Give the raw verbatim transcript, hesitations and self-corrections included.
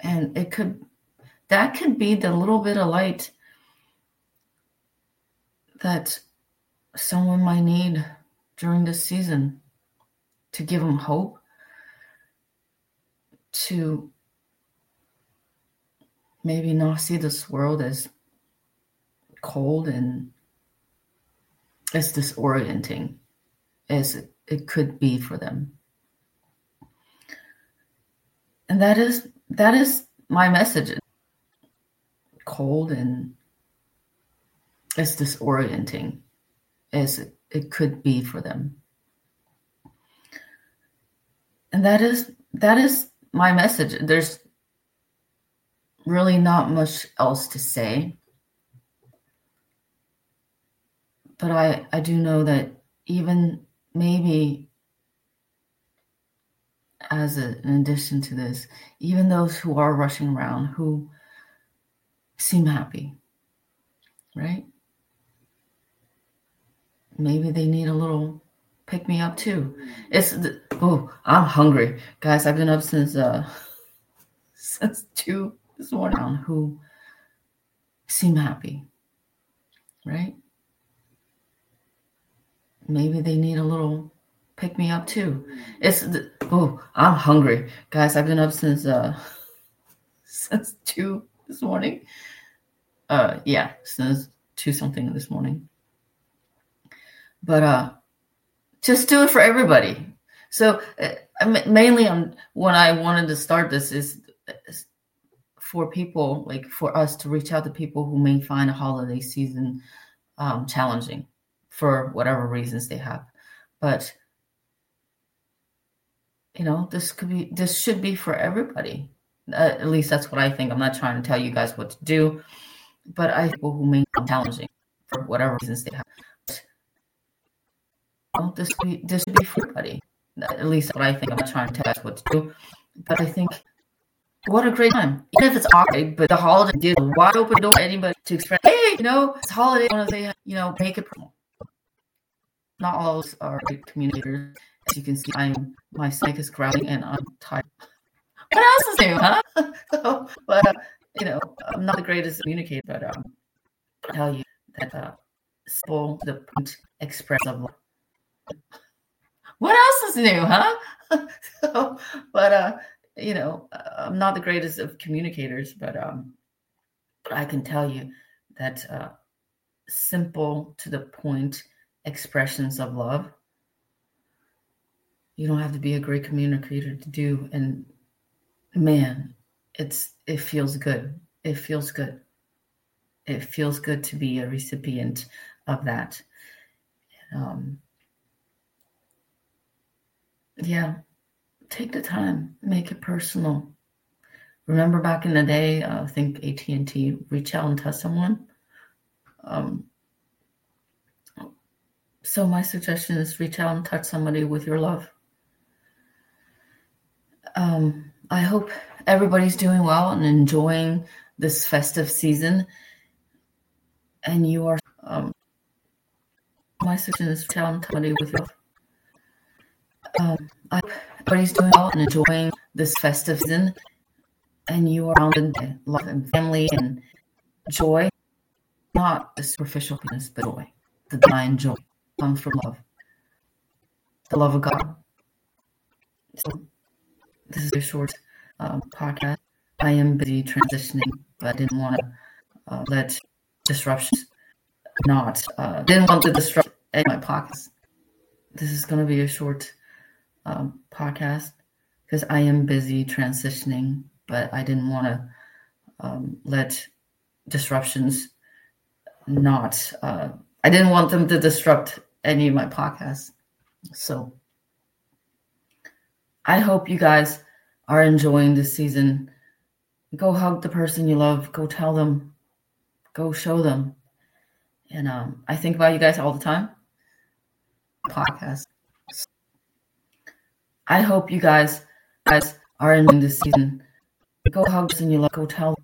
And it could, that could be the little bit of light that someone might need during this season to give them hope, to maybe not see this world as cold and as disorienting as it, it could be for them. And that is that is my message. Cold and as disorienting as it, it could be for them. And that is that is my message. There's really not much else to say. But I, I do know that even maybe as a, in addition to this, even those who are rushing around, who seem happy, right? Maybe they need a little pick me up too. It's the, oh, I'm hungry, guys. I've been up since uh since two this morning. Who seem happy, right? Maybe they need a little pick me up too. It's the, oh, I'm hungry, guys. I've been up since uh since two this morning. Uh, yeah, since two something this morning. But uh, just do it for everybody. So uh, mainly on when I wanted to start this is, is for people, like for us to reach out to people who may find a holiday season um, challenging for whatever reasons they have. But you know, this could be, this should be for everybody. Uh, at least that's what I think. I'm not trying to tell you guys what to do, but I people who may find it challenging for whatever reasons they have. But, you know, this could be, this should be for everybody. At least that's what I think. I'm not trying to tell you guys what to do, but I think what a great time. Even if it's awkward, but the holiday gives a wide open door for anybody to express, hey, you know, it's holiday. I want to say, you know, make it personal. Not all of us are great communicators. As you can see, I'm my stomach is growling and I'm tired. What else is new, huh? so, but uh, you know, I'm not the greatest communicator, but um, I'll tell you that uh, simple to the point express of love. What else is new, huh? so, but uh, you know, I'm not the greatest of communicators, but um, but I can tell you that uh, simple to the point expressions of love. You don't have to be a great communicator to do, and man, it's it feels good. It feels good. It feels good to be a recipient of that. Um, yeah, take the time, make it personal. Remember back in the day, uh, I think A T and T, reach out and touch someone. Um, so my suggestion is reach out and touch somebody with your love. Um, I hope everybody's doing well and enjoying this festive season. And you are, um, my suggestion is reach out and touch somebody with your love. Um, I hope everybody's doing well and enjoying this festive season. And you are surrounded by love and family and joy. Not the superficial happiness, but joy. The divine joy comes from love. The love of God. So, this is a short um, podcast. I am busy transitioning, but I didn't want to uh, let disruptions not, uh, didn't want to disrupt any of my podcasts. This is going to be a short um, podcast because I am busy transitioning, but I didn't want to um, let disruptions not, uh, I didn't want them to disrupt any of my podcasts. So, I hope you guys are enjoying this season. Go hug the person you love. Go tell them. Go show them. And um, I think about you guys all the time. Podcast. I hope you guys guys are enjoying this season. Go hug the person you love. Go tell them.